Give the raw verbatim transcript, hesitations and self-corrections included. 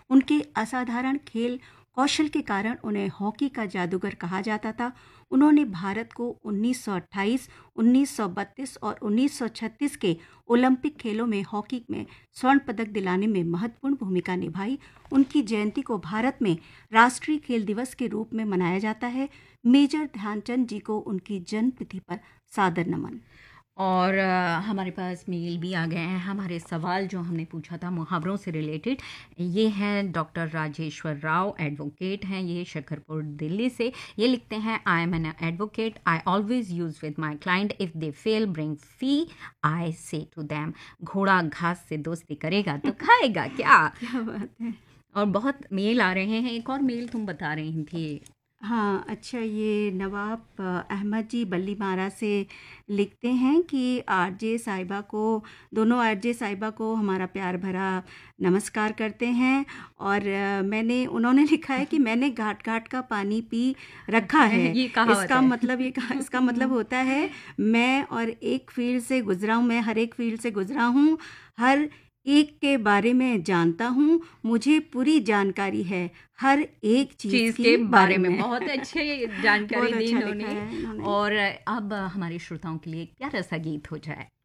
उनके असाधारण खेल कौशल के कारण उन्हें हॉकी का जादूगर कहा जाता था। उन्होंने भारत को उन्नीस सौ अट्ठाईस, उन्नीस सौ बत्तीस और उन्नीस सौ छत्तीस के ओलंपिक खेलों में हॉकी में स्वर्ण पदक दिलाने में महत्वपूर्ण भूमिका निभाई। उनकी जयंती को भारत में राष्ट्रीय खेल दिवस के रूप में मनाया जाता है। मेजर ध्यानचंद जी को उनकी जन्मतिथि पर सादर नमन। और अ, हमारे पास मेल भी आ गए हैं। हमारे सवाल जो हमने पूछा था मुहावरों से रिलेटेड, ये हैं डॉक्टर राजेश्वर राव, एडवोकेट हैं ये शकरपुर दिल्ली से। ये लिखते हैं, I am an advocate, I always use with my client, if they fail bring फी, आई से टू दैम, घोड़ा घास से दोस्ती करेगा तो खाएगा क्या। क्या बात है। और बहुत मेल आ रहे हैं। एक और मेल तुम बता रही थी। हाँ, अच्छा, ये नवाब अ, अहमद जी बल्लीमारा से लिखते हैं कि आरजे साहिबा को, दोनों आरजे साहिबा को हमारा प्यार भरा नमस्कार करते हैं। और अ, मैंने उन्होंने लिखा है कि मैंने घाट घाट का पानी पी रखा है। ये कहावत इसका है। मतलब ये कहा इसका मतलब होता है, मैं और एक फील्ड से गुजरा हूँ, मैं हर एक फील्ड से गुजरा हूँ, हर एक के बारे में जानता हूँ, मुझे पूरी जानकारी है हर एक चीज़ चीज की के बारे बारे में। में। बहुत अच्छी जानकारी बहुत दी अच्छा लिखा इन्होंने। है इन्होंने। और अब हमारे श्रोताओं के लिए एक प्यारा सा गीत हो जाए।